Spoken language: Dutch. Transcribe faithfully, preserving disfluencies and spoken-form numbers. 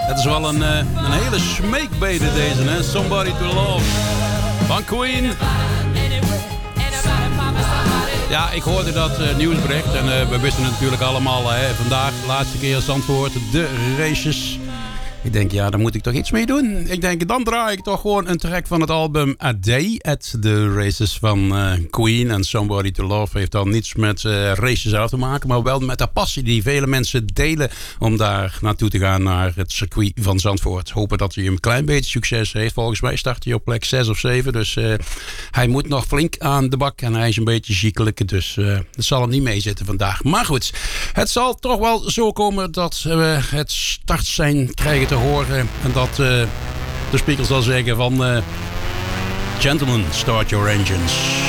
Het is wel een, uh, een hele smeekbede deze, hè? Somebody to Love van Queen. Ja, ik hoorde dat uh, nieuwsbericht en uh, we wisten het natuurlijk allemaal. Hè? Vandaag, de laatste keer Zandvoort, de races. Ik denk, ja, daar moet ik toch iets mee doen. Ik denk, dan draai ik toch gewoon een track van het album A Day at the Races van uh, Queen. En Somebody to Love heeft dan niets met uh, races af te maken, maar wel met de passie die vele mensen delen om daar naartoe te gaan, naar het circuit van Zandvoort. Hopen dat hij een klein beetje succes heeft. Volgens mij start hij op plek zes of zeven, dus uh, hij moet nog flink aan de bak en hij is een beetje ziekelijk, dus uh, het zal hem niet meezitten vandaag. Maar goed, het zal toch wel zo komen dat we het startsein krijgen te horen en dat uh, de speaker zal zeggen van uh, Gentlemen, start your engines.